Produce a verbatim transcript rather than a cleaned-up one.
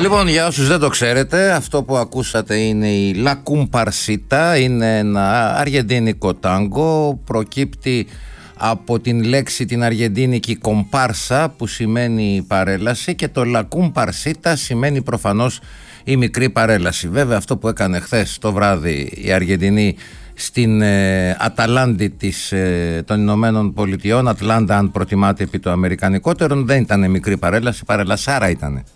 Λοιπόν, για όσους δεν το ξέρετε, αυτό που ακούσατε είναι η La Comparsita. Είναι ένα αργεντίνικο τάγκο. Προκύπτει από την λέξη την αργεντίνικη κομπάρσα, που σημαίνει παρέλαση, και το La Comparsita σημαίνει προφανώς η μικρή παρέλαση. Βέβαια, αυτό που έκανε χθες το βράδυ η Αργεντινή στην ε, Αταλάντη της, ε, των Ηνωμένων Πολιτειών, Ατλάντα αν προτιμάτε επί το αμερικανικότερο, δεν ήταν μικρή παρέλαση, παρελασάρα ήτανε.